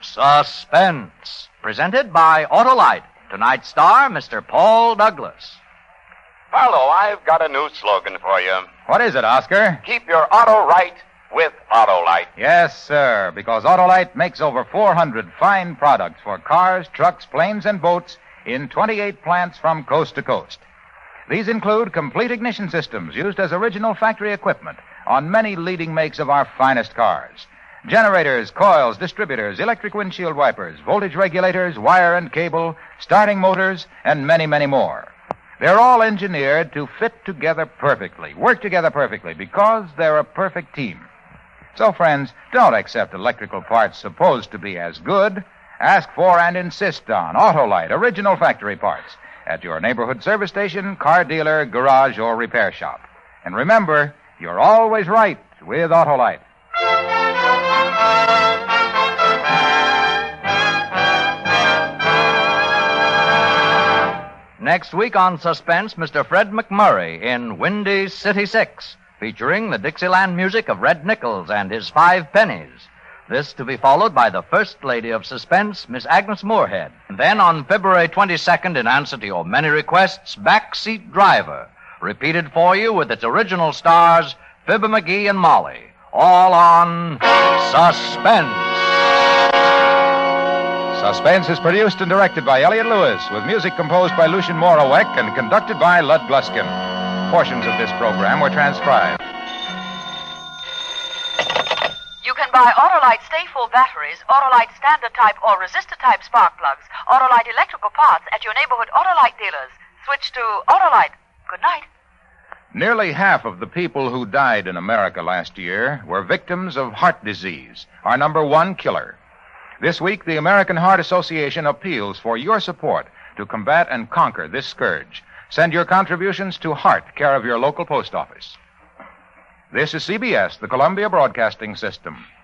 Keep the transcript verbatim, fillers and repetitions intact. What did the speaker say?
Suspense, presented by Autolite. Tonight's star, Mister Paul Douglas. Harlow, I've got a new slogan for you. What is it, Oscar? Keep your auto right with Autolite. Yes, sir, because Autolite makes over four hundred fine products for cars, trucks, planes, and boats in twenty-eight plants from coast to coast. These include complete ignition systems used as original factory equipment on many leading makes of our finest cars. Generators, coils, distributors, electric windshield wipers, voltage regulators, wire and cable, starting motors, and many, many more. They're all engineered to fit together perfectly, work together perfectly, because they're a perfect team. So, friends, don't accept electrical parts supposed to be as good. Ask for and insist on Autolite original factory parts at your neighborhood service station, car dealer, garage, or repair shop. And remember, you're always right with Autolite. Next week on Suspense, Mister Fred McMurray in Windy City Six, featuring the Dixieland music of Red Nichols and his Five Pennies. This to be followed by the First Lady of Suspense, Miss Agnes Moorehead. And then on February twenty-second, in answer to your many requests, Backseat Driver, repeated for you with its original stars, Fibber McGee and Molly, all on Suspense. Suspense is produced and directed by Elliott Lewis, with music composed by Lucien Moravec and conducted by Lud Gluskin. Portions of this program were transcribed. You can buy Autolite Stay-Full batteries, Autolite Standard Type or Resistor Type spark plugs, Autolite electrical parts at your neighborhood Autolite dealers. Switch to Autolite. Good night. Nearly half of the people who died in America last year were victims of heart disease, our number one killer. This week, the American Heart Association appeals for your support to combat and conquer this scourge. Send your contributions to Heart, care of your local post office. This is C B S, the Columbia Broadcasting System.